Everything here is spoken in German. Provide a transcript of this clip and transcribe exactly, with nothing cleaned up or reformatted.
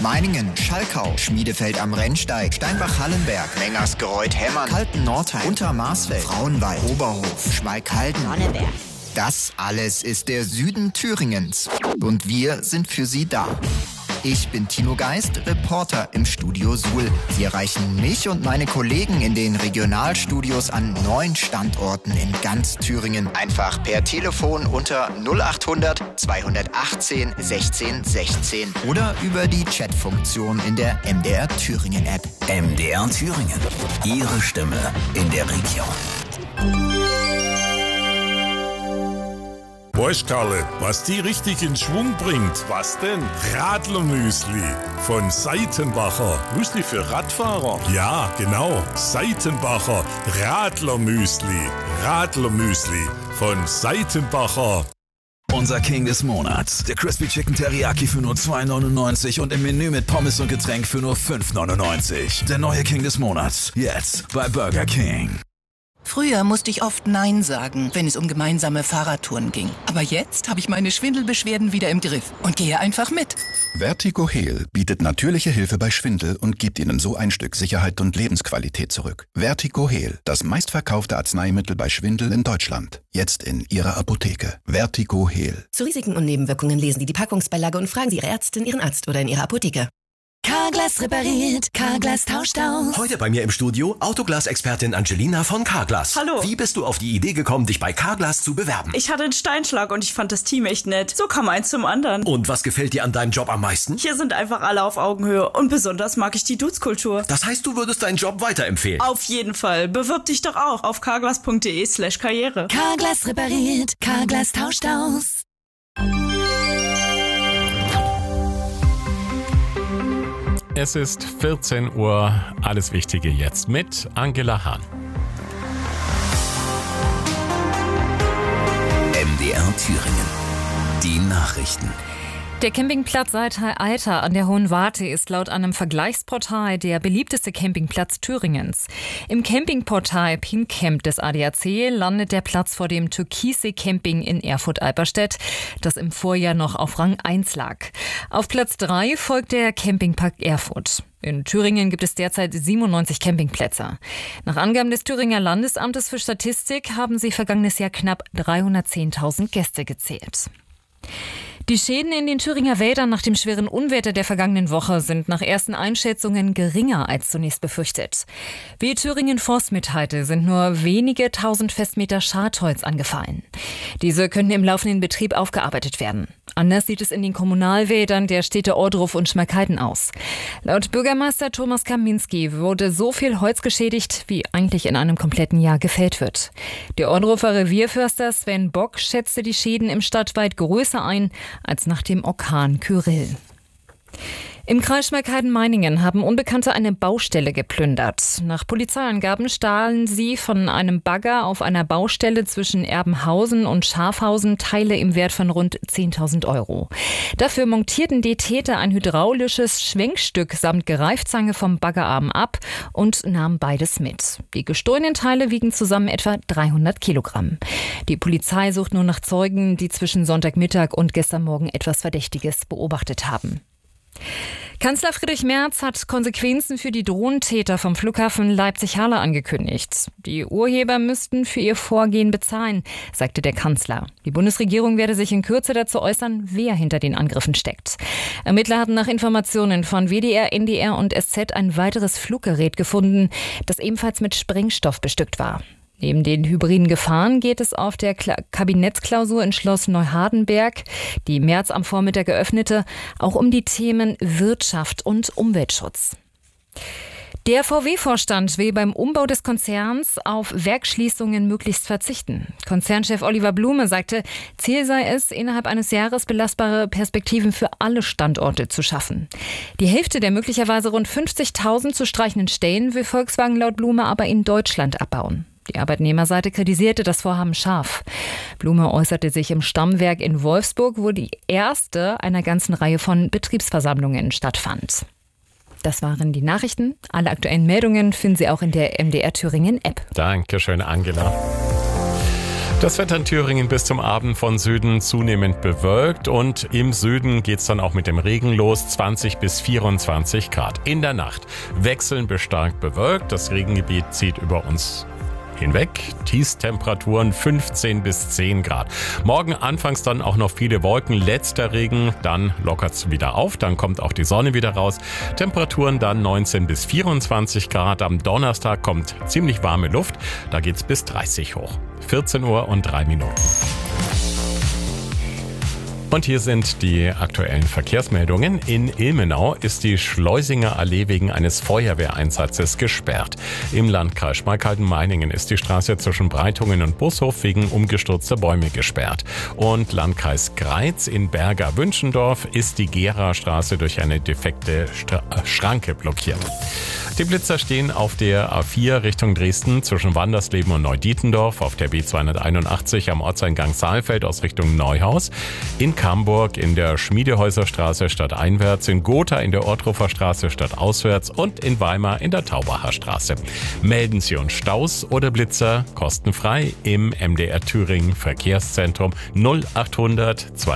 Meiningen, Schalkau, Schmiedefeld am Rennsteig, Steinbach-Hallenberg, Mengersgereuth-Hemmern, Kalten-Nordheim, Untermarsfeld, Frauenwald, Oberhof, Schmalkalden. Sonneberg. Das alles ist der Süden Thüringens. Und wir sind für Sie da. Ich bin Tino Geist, Reporter im Studio Suhl. Sie erreichen mich und meine Kollegen in den Regionalstudios an neun Standorten in ganz Thüringen. Einfach per Telefon unter null acht hundert zweihundertachtzehn sechzehn sechzehn oder über die Chatfunktion in der M D R Thüringen App. M D R Thüringen. Ihre Stimme in der Region. Weißt Karle, was die richtig in Schwung bringt? Was denn? Radlermüsli von Seitenbacher. Müsli für Radfahrer? Ja, genau. Seitenbacher Radlermüsli. Radlermüsli von Seitenbacher. Unser King des Monats. Der Crispy Chicken Teriyaki für nur zwei neunundneunzig und im Menü mit Pommes und Getränk für nur fünf neunundneunzig. Der neue King des Monats. Jetzt bei Burger King. Früher musste ich oft Nein sagen, wenn es um gemeinsame Fahrradtouren ging. Aber jetzt habe ich meine Schwindelbeschwerden wieder im Griff und gehe einfach mit. VertigoHeal bietet natürliche Hilfe bei Schwindel und gibt Ihnen so ein Stück Sicherheit und Lebensqualität zurück. VertigoHeal, das meistverkaufte Arzneimittel bei Schwindel in Deutschland. Jetzt in Ihrer Apotheke. VertigoHeal. Zu Risiken und Nebenwirkungen lesen Sie die Packungsbeilage und fragen Sie Ihre Ärztin, Ihren Arzt oder in Ihrer Apotheke. Carglass repariert, Carglass tauscht aus. Heute bei mir im Studio Autoglas-Expertin Angelina von Carglass. Hallo. Wie bist du auf die Idee gekommen, dich bei Carglass zu bewerben? Ich hatte einen Steinschlag und ich fand das Team echt nett. So kam eins zum anderen. Und was gefällt dir an deinem Job am meisten? Hier sind einfach alle auf Augenhöhe und besonders mag ich die Dudes-Kultur. Das heißt, du würdest deinen Job weiterempfehlen? Auf jeden Fall. Bewirb dich doch auch auf carglass.de slash karriere. Carglass repariert, Carglass tauscht aus. Es ist vierzehn Uhr, alles Wichtige jetzt mit Angela Hahn. M D R Thüringen. Die Nachrichten. Der Campingplatz Seitei-Alter an der Hohen Warte ist laut einem Vergleichsportal der beliebteste Campingplatz Thüringens. Im Campingportal Pincamp des A D A C landet der Platz vor dem Türkissee Camping in Erfurt-Alberstedt, das im Vorjahr noch auf Rang eins lag. Auf Platz drei folgt der Campingpark Erfurt. In Thüringen gibt es derzeit siebenundneunzig Campingplätze. Nach Angaben des Thüringer Landesamtes für Statistik haben sie vergangenes Jahr knapp dreihundertzehntausend Gäste gezählt. Die Schäden in den Thüringer Wäldern nach dem schweren Unwetter der vergangenen Woche sind nach ersten Einschätzungen geringer als zunächst befürchtet. Wie Thüringen Forst mitteilte, sind nur wenige tausend Festmeter Schadholz angefallen. Diese könnten im laufenden Betrieb aufgearbeitet werden. Anders sieht es in den Kommunalwäldern der Städte Ohrdruf und Schmalkalden aus. Laut Bürgermeister Thomas Kaminski wurde so viel Holz geschädigt, wie eigentlich in einem kompletten Jahr gefällt wird. Der Ohrdrufer Revierförster Sven Bock schätzte die Schäden im Stadtwald größer ein als nach dem Orkan Kyrill. Im Kreis Schmalkalden-Meiningen haben Unbekannte eine Baustelle geplündert. Nach Polizeiangaben stahlen sie von einem Bagger auf einer Baustelle zwischen Erbenhausen und Schafhausen Teile im Wert von rund zehntausend Euro. Dafür montierten die Täter ein hydraulisches Schwenkstück samt Greifzange vom Baggerarm ab und nahmen beides mit. Die gestohlenen Teile wiegen zusammen etwa dreihundert Kilogramm. Die Polizei sucht nur nach Zeugen, die zwischen Sonntagmittag und gestern Morgen etwas Verdächtiges beobachtet haben. Kanzler Friedrich Merz hat Konsequenzen für die Drohnentäter vom Flughafen Leipzig-Halle angekündigt. Die Urheber müssten für ihr Vorgehen bezahlen, sagte der Kanzler. Die Bundesregierung werde sich in Kürze dazu äußern, wer hinter den Angriffen steckt. Ermittler hatten nach Informationen von W D R, N D R und S Z ein weiteres Fluggerät gefunden, das ebenfalls mit Sprengstoff bestückt war. Neben den hybriden Gefahren geht es auf der Kla- Kabinettsklausur in Schloss Neuhardenberg, die März am Vormittag eröffnete, auch um die Themen Wirtschaft und Umweltschutz. Der V W-Vorstand will beim Umbau des Konzerns auf Werksschließungen möglichst verzichten. Konzernchef Oliver Blume sagte, Ziel sei es, innerhalb eines Jahres belastbare Perspektiven für alle Standorte zu schaffen. Die Hälfte der möglicherweise rund fünfzigtausend zu streichenden Stellen will Volkswagen laut Blume aber in Deutschland abbauen. Die Arbeitnehmerseite kritisierte das Vorhaben scharf. Blume äußerte sich im Stammwerk in Wolfsburg, wo die erste einer ganzen Reihe von Betriebsversammlungen stattfand. Das waren die Nachrichten. Alle aktuellen Meldungen finden Sie auch in der M D R Thüringen App. Dankeschön, Angela. Das Wetter in Thüringen bis zum Abend von Süden zunehmend bewölkt und im Süden geht's dann auch mit dem Regen los, zwanzig bis vierundzwanzig Grad. In der Nacht wechseln bis stark bewölkt, das Regengebiet zieht über uns hinweg, Tiefstemperaturen fünfzehn bis zehn Grad. Morgen anfangs dann auch noch viele Wolken, letzter Regen, dann lockert's wieder auf, dann kommt auch die Sonne wieder raus. Temperaturen dann neunzehn bis vierundzwanzig Grad. Am Donnerstag kommt ziemlich warme Luft, da geht's bis dreißig hoch. vierzehn Uhr und drei Minuten. Und hier sind die aktuellen Verkehrsmeldungen. In Ilmenau ist die Schleusinger Allee wegen eines Feuerwehreinsatzes gesperrt. Im Landkreis Schmalkalden-Meiningen ist die Straße zwischen Breitungen und Bushof wegen umgestürzter Bäume gesperrt. Und Landkreis Greiz in Berger-Wünschendorf ist die Gera-Straße durch eine defekte Stra- Schranke blockiert. Die Blitzer stehen auf der A vier Richtung Dresden zwischen Wandersleben und Neudietendorf, auf der B zweihunderteinundachtzig am Ortseingang Saalfeld aus Richtung Neuhaus, in Camburg in der Schmiedehäuserstraße stadteinwärts, in Gotha in der Ortrufer Straße stadtauswärts und in Weimar in der Taubacher Straße. Melden Sie uns Staus oder Blitzer kostenfrei im M D R Thüringen Verkehrszentrum null achthundert